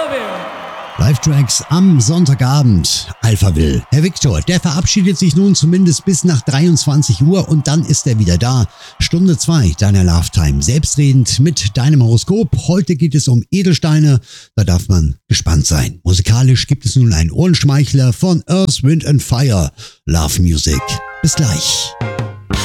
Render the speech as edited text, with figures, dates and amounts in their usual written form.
Live-Tracks am Sonntagabend. Alphaville. Herr Viktor, der verabschiedet sich nun zumindest bis nach 23 Uhr und dann ist er wieder da. Stunde 2 deiner Love-Time. Selbstredend mit deinem Horoskop. Heute geht es um Edelsteine. Da darf man gespannt sein. Musikalisch gibt es nun einen Ohrenschmeichler von Earth, Wind and Fire. Love Music. Bis gleich.